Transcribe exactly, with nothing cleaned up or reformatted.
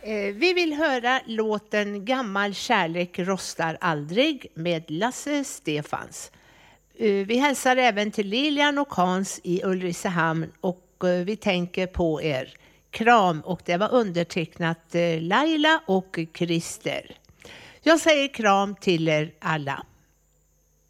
Eh, Vi vill höra låten Gammal kärlek rostar aldrig med Lasse Stefans. Eh, Vi hälsar även till Lilian och Hans i Ulricehamn och eh, vi tänker på er. Kram, och det var undertecknat eh, Laila och Christer. Jag säger kram till er alla.